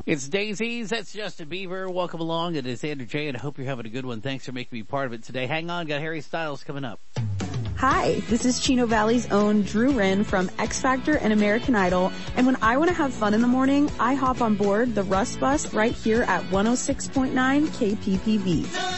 It's Daisy's. That's Justin Bieber. Welcome along. It is Andrew J. and I hope you're having a good one. Thanks for making me part of it today. Hang on. Got Harry Styles coming up. Hi, this is Chino Valley's own Drew Wren from X Factor and American Idol. And when I want to have fun in the morning, I hop on board the Rust Bus right here at 106.9 KPPV.